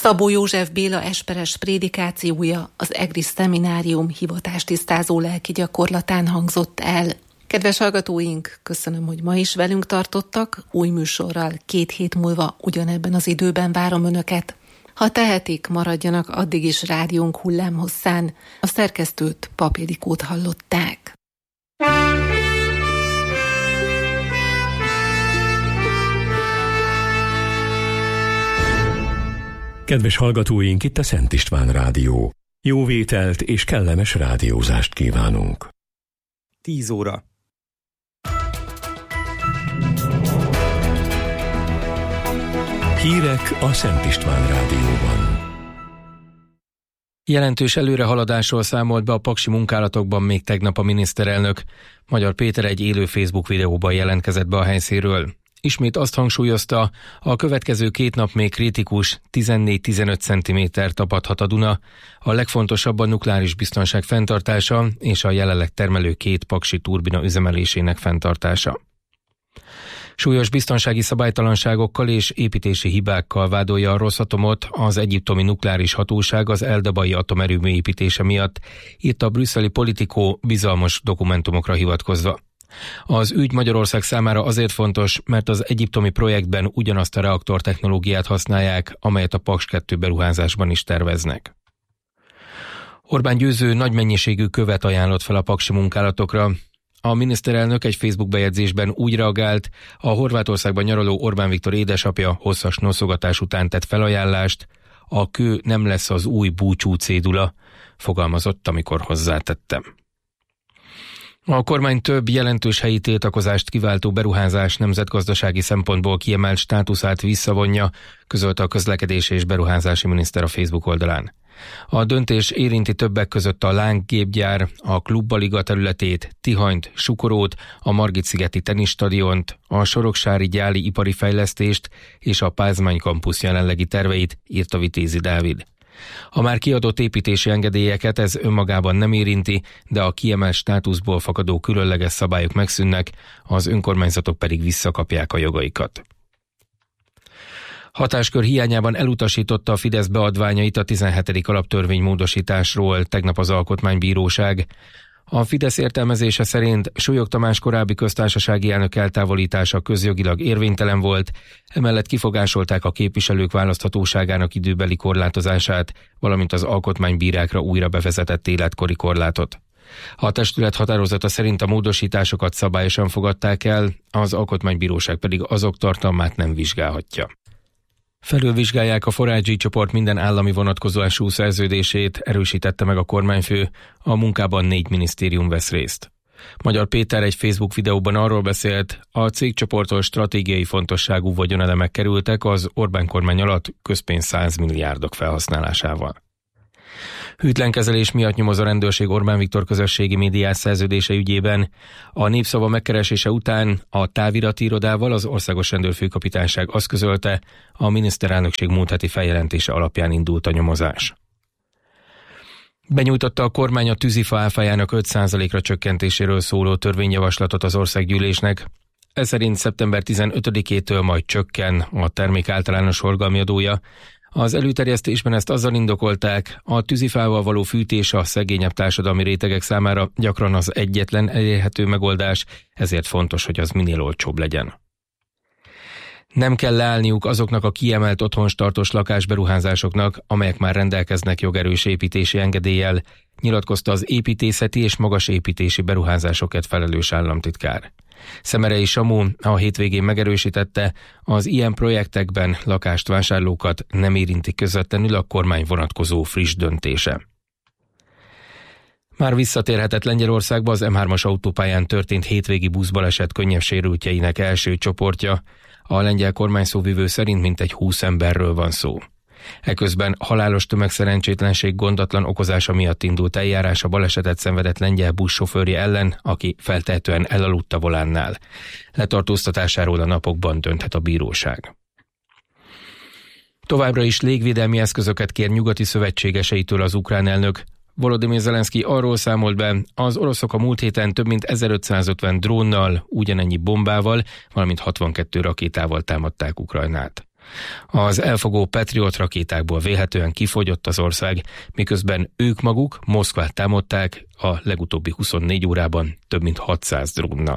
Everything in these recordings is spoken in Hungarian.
Szabó József Béla esperes prédikációja az EGRIS szeminárium hivatástisztázó lelki gyakorlatán hangzott el. Kedves hallgatóink, köszönöm, hogy ma is velünk tartottak. Új műsorral 2 hét múlva ugyanebben az időben várom Önöket. Ha tehetik, maradjanak addig is rádiónk hullámhosszán. A szerkesztőt, Pap Ildikót hallották. Kedves hallgatóink, itt a Szent István Rádió. Jó vételt és kellemes rádiózást kívánunk. 10 óra. Hírek a Szent István Rádióban. Jelentős előrehaladásról számolt be a paksi munkálatokban még tegnap a miniszterelnök. Magyar Péter egy élő Facebook videóban jelentkezett be a helyszínről. Ismét azt hangsúlyozta, a következő 2 nap még kritikus, 14-15 cm tapadhat a Duna. A legfontosabb a nukleáris biztonság fenntartása és a jelenleg termelő 2 paksi turbina üzemelésének fenntartása. Súlyos biztonsági szabálytalanságokkal és építési hibákkal vádolja a Rosatomot az egyiptomi nukleáris hatóság az eldabai atomerőmű építése miatt, írt a brüsszeli Politico bizalmas dokumentumokra hivatkozva. Az ügy Magyarország számára azért fontos, mert az egyiptomi projektben ugyanazt a reaktortechnológiát használják, amelyet a Paks 2 beruházásban is terveznek. Orbán Győző nagy mennyiségű követ ajánlott fel a paksi munkálatokra. A miniszterelnök egy Facebook bejegyzésben úgy reagált, a Horvátországban nyaraló Orbán Viktor édesapja hosszas noszogatás után tett felajánlást, a kő nem lesz az új búcsú cédula, fogalmazott, amikor hozzátettem. A kormány több jelentős helyi tiltakozást kiváltó beruházás nemzetgazdasági szempontból kiemelt státuszát visszavonja, közölte a közlekedési és beruházási miniszter a Facebook oldalán. A döntés érinti többek között a Láng-gépgyár, a Klubbaliga területét, Tihanyt, Sukorót, a Margit-szigeti teniszstadiont, a Soroksári gyáli ipari fejlesztést és a Pázmány kampusz jelenlegi terveit, írta Vitézi Dávid. A már kiadott építési engedélyeket ez önmagában nem érinti, de a kiemelt státuszból fakadó különleges szabályok megszűnnek, az önkormányzatok pedig visszakapják a jogaikat. Hatáskör hiányában elutasította a Fidesz beadványait a 17. alaptörvénymódosításról tegnap az Alkotmánybíróság. A Fidesz értelmezése szerint Súlyog Tamás korábbi köztársasági elnök eltávolítása közjogilag érvénytelen volt, emellett kifogásolták a képviselők választhatóságának időbeli korlátozását, valamint az alkotmánybírákra újra bevezetett életkori korlátot. A testület határozata szerint a módosításokat szabályosan fogadták el, az Alkotmánybíróság pedig azok tartalmát nem vizsgálhatja. Felülvizsgálják a Forágyi csoport minden állami vonatkozású szerződését, erősítette meg a kormányfő, a munkában 4 minisztérium vesz részt. Magyar Péter egy Facebook videóban arról beszélt, a cégcsoporttól stratégiai fontosságú vagyonelemek kerültek az Orbán kormány alatt közpénz 100 milliárdok felhasználásával. Hűtlen kezelés miatt nyomoz a rendőrség Orbán Viktor közösségi médiás szerződése ügyében. A Népszava megkeresése után a távirati irodával az Országos Rendőrfőkapitányság azt közölte, a miniszterelnökség múlt heti feljelentése alapján indult a nyomozás. Benyújtotta a kormány a tűzifa áfájának 5%-ra csökkentéséről szóló törvényjavaslatot az országgyűlésnek. Ez szerint szeptember 15-től majd csökken a termék általános forgalmi adója. Az előterjesztésben ezt azzal indokolták, a tűzifával való fűtés a szegényebb társadalmi rétegek számára gyakran az egyetlen elérhető megoldás, ezért fontos, hogy az minél olcsóbb legyen. Nem kell leállniuk azoknak a kiemelt otthonstartós lakásberuházásoknak, amelyek már rendelkeznek jogerős építési engedéllyel, nyilatkozta az építészeti és magas építési beruházásokért felelős államtitkár. Szemerei Samu a hétvégén megerősítette, az ilyen projektekben lakást vásárlókat nem érinti közvetlenül a kormány vonatkozó friss döntése. Már visszatérhetett Lengyelországba az M3-as autópályán történt hétvégi buszbaleset könnyebb sérültjeinek első csoportja. A lengyel kormányszóvivő szerint mintegy 20 emberről van szó. Eközben halálos tömegszerencsétlenség gondatlan okozása miatt indult eljárás a balesetet szenvedett lengyel buszsofőrje ellen, aki feltehetően elaludt a volánnál. Letartóztatásáról a napokban dönthet a bíróság. Továbbra is légvédelmi eszközöket kér nyugati szövetségeseitől az ukrán elnök. Volodymyr Zelenszky arról számolt be, az oroszok a múlt héten több mint 1550 drónnal, ugyanennyi bombával, valamint 62 rakétával támadták Ukrajnát. Az elfogó Patriot rakétákból vélhetően kifogyott az ország, miközben ők maguk Moszkvát támadták a legutóbbi 24 órában több mint 600 drónnal.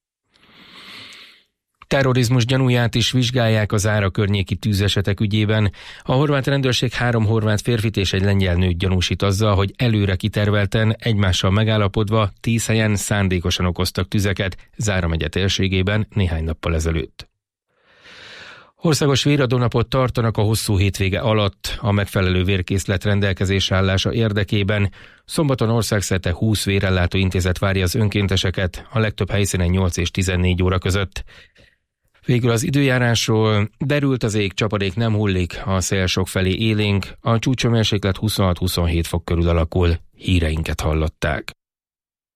Terrorizmus gyanúját is vizsgálják az Ára környéki tűzesetek ügyében. A horvát rendőrség 3 horvát férfit és egy lengyel nőt gyanúsít azzal, hogy előre kitervelten, egymással megállapodva 10 helyen szándékosan okoztak tüzeket Zára megye térségében néhány nappal ezelőtt. Országos véradónapot tartanak a hosszú hétvége alatt a megfelelő vérkészlet rendelkezésre állása érdekében. Szombaton országszerte 20 vérellátó intézet várja az önkénteseket, a legtöbb helyszínen 8 és 14 óra között. Végül az időjárásról: derült az ég, csapadék nem hullik, a szél sokfelé élénk, a csúcshőmérséklet 26-27 fok körül alakul. Híreinket hallották.